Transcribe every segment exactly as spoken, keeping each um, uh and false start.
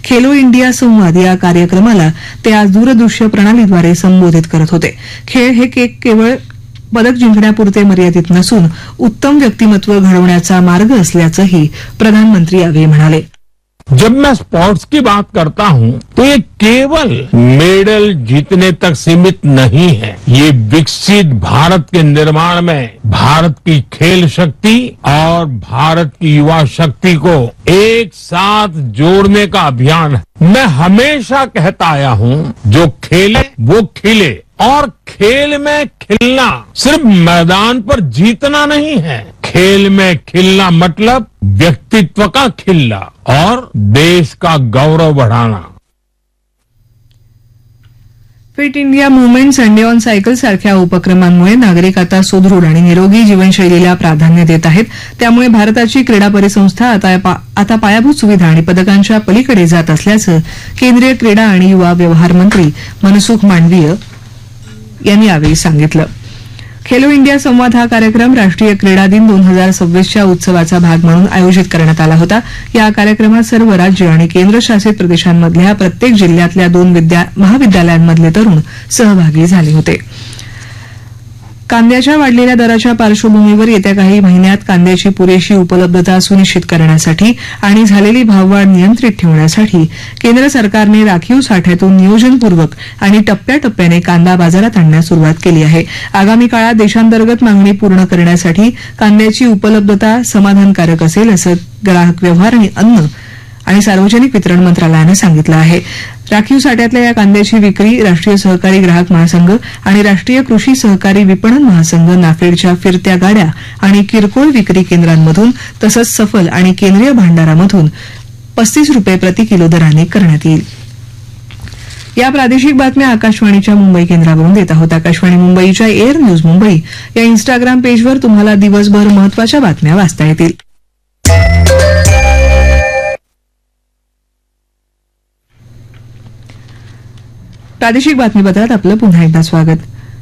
Khelo India संवाद या कार्यक्रमाला ते आज दूरदृश्य प्रणालीद्वारे संबोधित करत होते. खेळ हे केवळ पदक जिंकण्यापुरते मर्यादित नसून उत्तम व्यक्तिमत्व घडवण्याचा मार्ग असल्याचंही प्रधानमंत्री यावेळी म्हणाले. जब मैं स्पोर्ट्स की बात करता हूं तो ये केवल मेडल जीतने तक सीमित नहीं है. ये विकसित भारत के निर्माण में भारत की खेल शक्ति और भारत की युवा शक्ति को एक साथ जोड़ने का अभियान है. मैं हमेशा कहता आया हूं, जो खेले वो खिले. और खेल में खिलना सिर्फ मैदान पर जीतना नहीं है. खेल में खिलना मतलब व्यक्तित्व का खिलना और देश का गौरव बढ़ाना. Fit India movement, Sunday on cycle सारख्या उपक्रमांमुळे नागरिक आता सुदृढ आणि निरोगी जीवनशैलीला प्राधान्य देत आहेत. त्यामुळे भारताची क्रीडा परिसंस्था आता आता पायाभूत सुविधा आणि पदकांच्या पलीकडे जात असल्याचं केंद्रीय क्रीडा आणि युवा व्यवहार मंत्री मनसुख मांडवीय यांनी यावेळी सांगितलं. खेलो इंडिया संवाद हा कार्यक्रम राष्ट्रीय क्रीडा दिन दोन हजार सव्वीसच्या उत्सवाचा भाग म्हणून आयोजित करण्यात आला होता. या कार्यक्रमात सर्व राज्य आणि केंद्रशासित प्रदेशांमधल्या प्रत्येक जिल्ह्यातल्या दोन महाविद्यालयांमधले तरुण सहभागी झाले होते. कांद्याच्या वाढलेल्या दराच्या पार्श्वभूमीवर येत्या काही महिन्यात कांद्याची पुरेशी उपलब्धता सुनिश्चित करण्यासाठी आणि झालेली भाववाढ नियंत्रित ठेवण्यासाठी केंद्र सरकारने राखीव साठ्यातून नियोजनपूर्वक आणि टप्प्याटप्प्याने कांदा बाजारात आणण्यास सुरुवात केली आहे. आगामी काळात देशांतर्गत मागणी पूर्ण करण्यासाठी कांद्याची उपलब्धता समाधानकारक असेल असं ग्राहक व्यवहार आणि अन्न आणि सार्वजनिक वितरण मंत्रालयानं सांगितलं आहे. राखीव साठ्यातल्या या कांद्याची विक्री राष्ट्रीय सहकारी ग्राहक महासंघ आणि राष्ट्रीय कृषी सहकारी विपणन महासंघ नाफेडच्या फिरत्या गाड्या आणि किरकोळ विक्री केंद्रांमधून तसंच सफल आणि केंद्रीय भांडारामधून पस्तीस रुपये प्रति किलो दराने करण्यात येईल. या प्रादेशिक बातम्या आकाशवाणीच्या मुंबई केंद्रावरून देत आहोत. आकाशवाणी मुंबईच्या एअर न्यूज मुंबई या इन्स्टाग्राम पेजवर तुम्हाला दिवसभर महत्वाच्या बातम्या वाचता येतील. प्रादेशिक बातमीपत्रात आपलं पुन्हा एकदा स्वागत.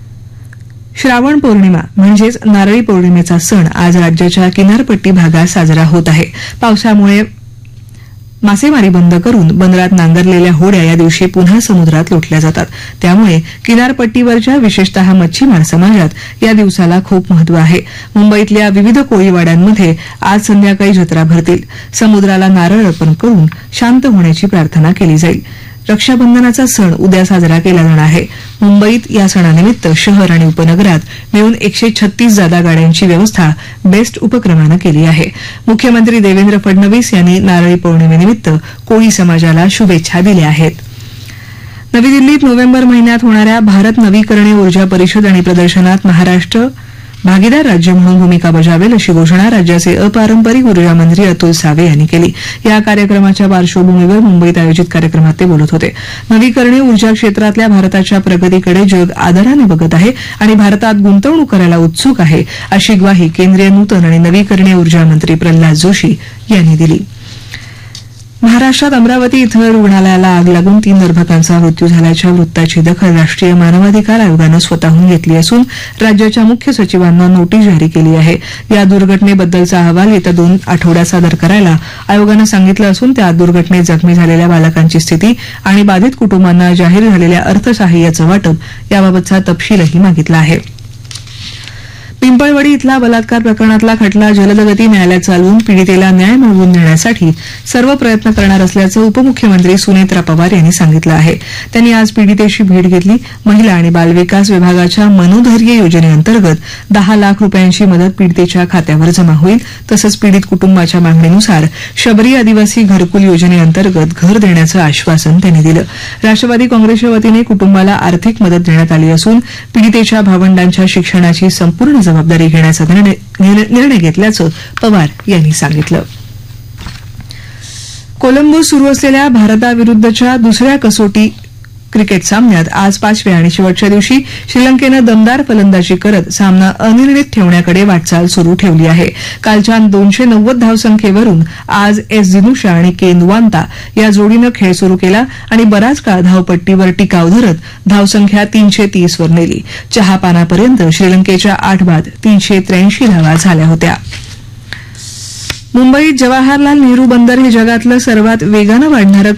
श्रावण पौर्णिमा म्हणजेच नारळी पौर्णिमेचा सण आज राज्याच्या किनारपट्टी भागात साजरा होत आहे. पावसामुळे मासेमारी बंद करून बंदरात नांगरलेल्या होड्या या दिवशी पुन्हा समुद्रात लोटल्या जातात. त्यामुळे किनारपट्टीवरच्या विशेषतः मच्छीमार समाजात या दिवसाला खूप महत्व आहे. मुंबईतल्या विविध कोळीवाड्यांमध्ये आज संध्याकाळी जत्रा भरतील. समुद्राला नारळ अर्पण करून शांत होण्याची प्रार्थना केली जाईल. रक्षाबंधनाचा सण उद्या साजरा केला जाणार आहे. मुंबईत या सणानिमित्त शहर आणि उपनगरात मिळून एकशे छत्तीस जादा गाड्यांची व्यवस्था बेस्ट उपक्रमानं केली आहे. मुख्यमंत्री देवेंद्र फडणवीस यांनी नारळी पौर्णिमेनिमित्त कोळी समाजाला शुभेच्छा दिल्या आहेत. नवी दिल्लीत नोव्हेंबर महिन्यात होणाऱ्या भारत नवीकरणीय ऊर्जा परिषद आणि प्रदर्शनात महाराष्ट्र भागीदार राज्य म्हणून भूमिका बजावेल अशी घोषणा राज्याचे अपारंपरिक ऊर्जा मंत्री अतुल सावे यांनी केली. या कार्यक्रमाच्या पार्श्वभूमीवर मुंबईत आयोजित कार्यक्रमात ते बोलत होते. नवीकरणीय ऊर्जा क्षेत्रातल्या भारताच्या प्रगतीकडे जग आदराने बघत आहे आणि भारतात गुंतवणूक करायला उत्सुक आहे अशी ग्वाही केंद्रीय नूतन आणि नवीकरणीय ऊर्जा मंत्री प्रल्हाद जोशी यांनी दिली. महाराष्ट्रात अमरावती इथं रुग्णालयाला आग लागून तीन गर्भकांचा मृत्यू झाल्याच्या वृत्ताची दखल राष्ट्रीय मानवाधिकार आयोगानं स्वतःहून घेतली असून राज्याच्या मुख्य सचिवांना नोटीस जारी केली आहे. या दुर्घटनेबद्दलचा अहवाल येत्या दोन आठवड्यात सादर करायला आयोगानं सांगितलं असून त्यात दुर्घटनेत जखमी झालेल्या बालकांची स्थिती आणि बाधित कुटुंबांना जाहीर झालेल्या अर्थसहाय्याचं वाटप याबाबतचा तपशीलही मागितला आहे. पिंपळवडी इथला बलात्कार प्रकरणातला खटला जलदगती न्यायालयात चालवून पीडितेला न्याय मिळवून देण्यासाठी सर्व प्रयत्न करणार असल्याचं उपमुख्यमंत्री सुनेत्रा पवार यांनी सांगितलं आहे. त्यांनी आज पीडितेची भेट घेतली. महिला आणि बालविकास विभागाच्या मनोधैर्य योजनेअंतर्गत दहा लाख रुपयांची मदत पीडितेच्या खात्यावर जमा होईल. तसंच पीडित कुटुंबाच्या मागणीनुसार शबरी आदिवासी घरकुल योजनेअंतर्गत घर देण्याचं आश्वासन त्यांनी दिलं. राष्ट्रवादी काँग्रेसच्या वतीने कुटुंबाला आर्थिक मदत देण्यात आली असून पीडितेच्या भावंडांच्या शिक्षणाची संपूर्ण जबाबदारी घेण्याचा निर्णय घेतल्याचं पवार यांनी सांगितलं. कोलंबोत सुरू असलेल्या भारताविरुद्धच्या दुसऱ्या कसोटी क्रिकेट सामन्यात आज पाचव्या आणि शेवटच्या दिवशी श्रीलंकेनं दमदार फलंदाजी करत सामना अनिर्णित ठेवण्याकडे वाटचाल सुरू ठेवली आहे. कालच्या दोनशे नव्वद धावसंख्येवरून आज एस दिनुशा आणि के नुवांता या जोडीनं खेळ सुरू केला आणि बराच काळ धावपट्टीवर टिकाव धरत धावसंख्या तीनशे तीस वर नेली. चहापानापर्यंत श्रीलंकेच्या आठ बाद तीनशे त्र्याऐंशी धावा झाल्या होत्या. मुंबईत जवाहरलाल नेहरू बंदर हे जगातलं सर्वात वेगानं वाढणारं